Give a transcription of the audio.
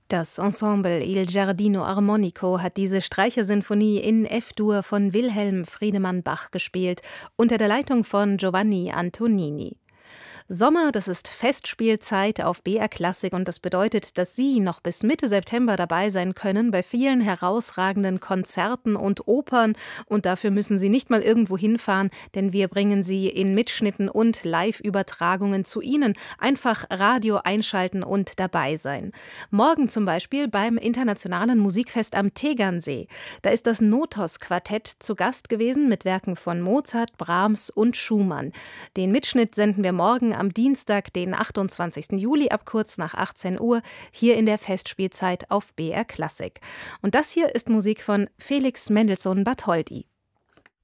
Das Ensemble Il Giardino Armonico hat diese Streichersinfonie in F-Dur von Wilhelm Friedemann Bach gespielt, unter der Leitung von Giovanni Antonini. Sommer, das ist Festspielzeit auf BR Klassik und das bedeutet, dass Sie noch bis Mitte September dabei sein können bei vielen herausragenden Konzerten und Opern, und dafür müssen Sie nicht mal irgendwo hinfahren, denn wir bringen Sie in Mitschnitten und Live-Übertragungen zu Ihnen. Einfach Radio einschalten und dabei sein. Morgen zum Beispiel beim Internationalen Musikfest am Tegernsee. Da ist das Notos-Quartett zu Gast gewesen mit Werken von Mozart, Brahms und Schumann. Den Mitschnitt senden wir morgen am Dienstag, den 28. Juli ab kurz nach 18 Uhr, hier in der Festspielzeit auf BR Klassik. Und das hier ist Musik von Felix Mendelssohn Bartholdy.